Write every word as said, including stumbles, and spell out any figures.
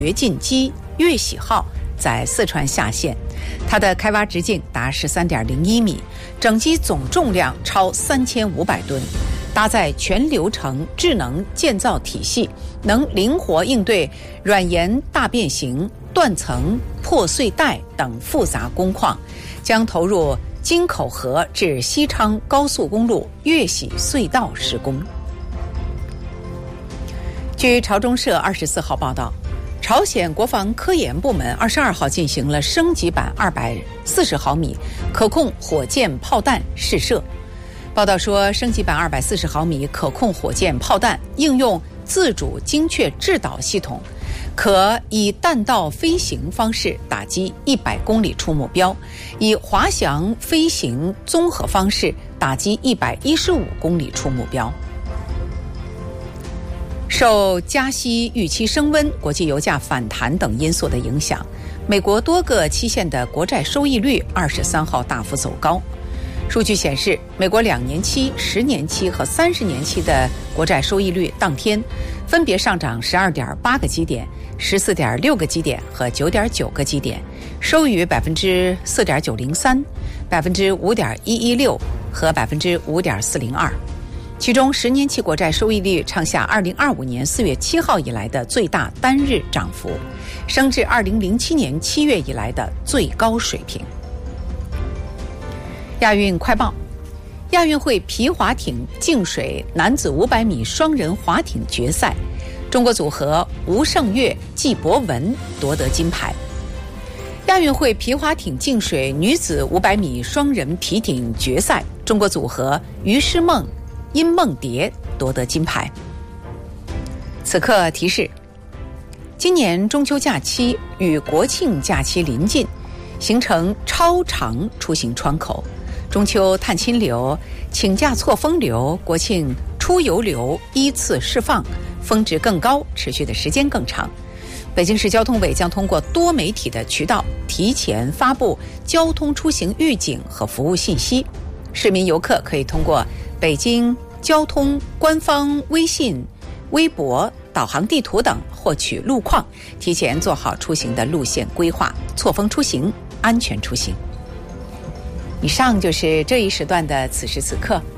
掘进机月喜号在四川下线，它的开挖直径达 十三点零一米，整机总重量超三千五百吨，搭载全流程智能建造体系，能灵活应对软岩大变形、断层、破碎带等复杂工况，将投入京口河至西昌高速公路月喜隧道施工。据朝中社二十四号报道，朝鲜国防科研部门二十二号进行了升级版二百四十毫米可控火箭炮弹试射。报道说，升级版二百四十毫米可控火箭炮弹应用自主精确制导系统，可以弹道飞行方式打击一百公里处目标，以滑翔飞行综合方式打击一百一十五公里处目标。受加息预期升温、国际油价反弹等因素的影响，美国多个期限的国债收益率二十三号大幅走高。数据显示，美国两年期、十年期和三十年期的国债收益率当天分别上涨十二点八个基点、十四点六个基点和九点九个基点，收于百分之四点九零三、百分之五点一一六和百分之五点四零二。其中，十年期国债收益率创下二零二五年四月七号以来的最大单日涨幅，升至二零零七年七月以来的最高水平。亚运快报：亚运会皮划艇净水男子五百米双人划艇决赛，中国组合吴胜月、季博文夺得金牌。亚运会皮划艇净水女子五百米双人皮艇决赛，中国组合于诗梦、殷梦蝶夺得金牌。此刻提示：今年中秋假期与国庆假期临近，形成超长出行窗口。中秋探亲流、请假错峰流、国庆出游流依次释放，峰值更高，持续的时间更长。北京市交通委将通过多媒体的渠道提前发布交通出行预警和服务信息，市民游客可以通过北京交通官方微信、微博、导航地图等获取路况，提前做好出行的路线规划，错峰出行，安全出行。以上就是这一时段的此时此刻，